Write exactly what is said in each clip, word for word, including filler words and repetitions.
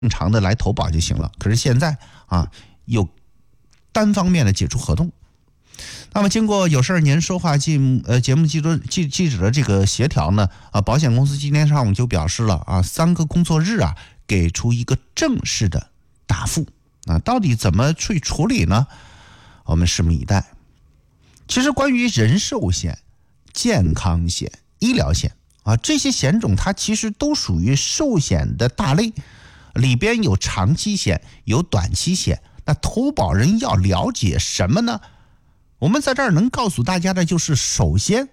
正常的来投保就行了。可是现在啊，有单方面的解除合同。那么经过有事您说话记呃节目记者记记者的这个协调呢，啊，保险公司今天上午就表示了啊，三个工作日啊，给出一个正式的答复啊，到底怎么去处理呢？我们拭目以待。其实关于人寿险、健康险、医疗险啊，这些险种它其实都属于寿险的大类，里边有长期险，有短期险。那投保人要了解什么呢？我们在这儿能告诉大家的就是，首先，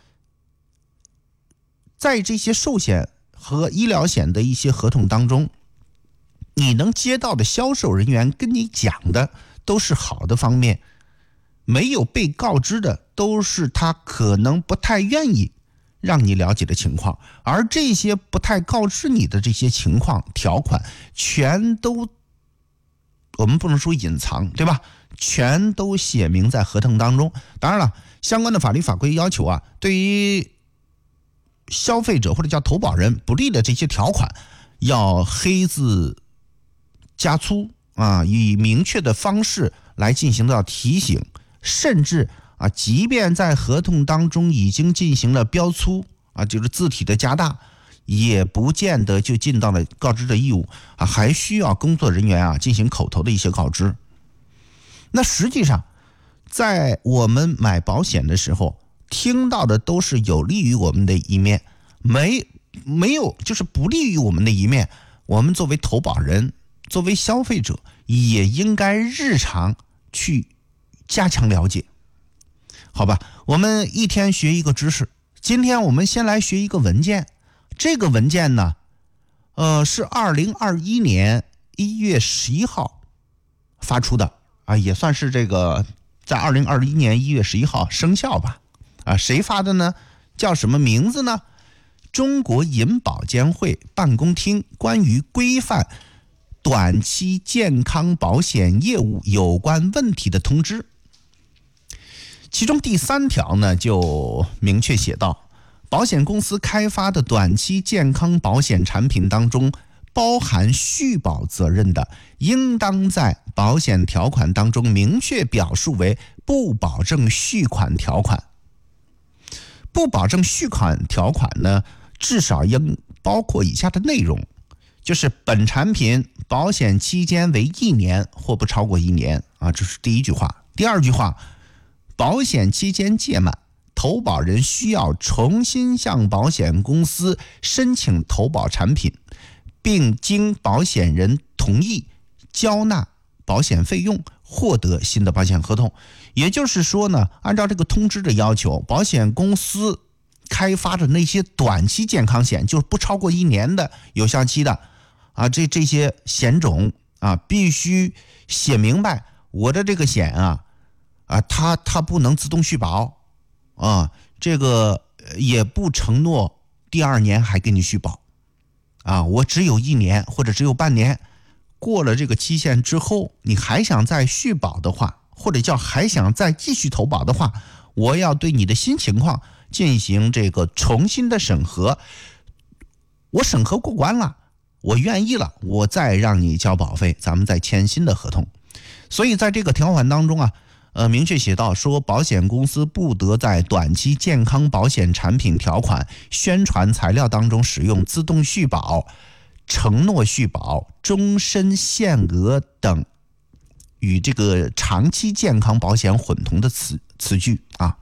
在这些寿险和医疗险的一些合同当中，你能接到的销售人员跟你讲的都是好的方面，没有被告知的都是他可能不太愿意让你了解的情况，而这些不太告知你的这些情况条款，全都我们不能说隐藏，对吧？全都写明在合同当中。当然了，相关的法律法规要求啊，对于消费者或者叫投保人不利的这些条款，要黑字加粗啊，以明确的方式来进行到提醒，甚至啊，即便在合同当中已经进行了标粗啊，就是字体的加大，也不见得就尽到了告知的义务啊，还需要工作人员啊进行口头的一些告知。那实际上，在我们买保险的时候，听到的都是有利于我们的一面，没没有就是不利于我们的一面。我们作为投保人，作为消费者，也应该日常去加强了解。好吧，我们一天学一个知识。今天我们先来学一个文件，这个文件呢，呃，是二零二一年一月十一号发出的啊，也算是这个在二零二一年一月十一号生效吧。啊，谁发的呢？叫什么名字呢？中国银保监会办公厅关于规范短期健康保险业务有关问题的通知。其中第三条呢，就明确写道，保险公司开发的短期健康保险产品当中，包含续保责任的，应当在保险条款当中明确表述为不保证续款条款。不保证续款条款呢，至少应包括以下的内容，就是本产品保险期间为一年或不超过一年啊，这是第一句话。第二句话，保险期间届满，投保人需要重新向保险公司申请投保产品，并经保险人同意交纳保险费用，获得新的保险合同。也就是说呢，按照这个通知的要求，保险公司开发的那些短期健康险，就是不超过一年的有效期的啊，这这些险种啊，必须写明白，我的这个险啊啊，它它不能自动续保啊，这个也不承诺第二年还给你续保啊，我只有一年或者只有半年，过了这个期限之后，你还想再续保的话，或者叫还想再继续投保的话，我要对你的新情况进行这个重新的审核，我审核过关了，我愿意了，我再让你交保费，咱们再签新的合同。所以在这个条款当中啊，呃，明确写到说，保险公司不得在短期健康保险产品条款宣传材料当中使用自动续保、承诺续保、终身限额等与这个长期健康保险混同的词词句啊。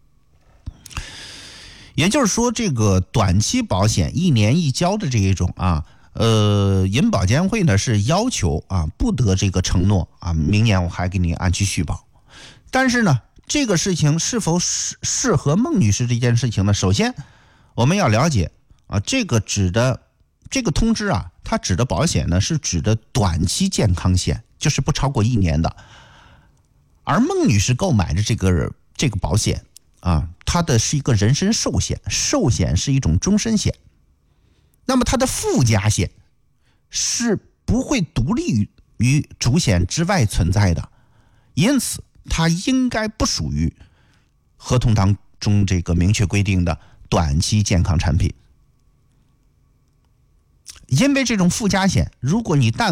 也就是说，这个短期保险一年一交的这一种啊，呃，银保监会呢是要求啊，不得这个承诺啊，明年我还给你按期续保。但是呢，这个事情是否适合孟女士这件事情呢？首先，我们要了解啊，这个指的这个通知啊，它指的保险呢是指的短期健康险，就是不超过一年的。而孟女士购买的这个这个保险啊，它的是一个人身寿险，寿险是一种终身险。那么它的附加险是不会独立于主险之外存在的，因此它应该不属于合同当中这个明确规定的短期健康产品。 因为这种附加险，如果你但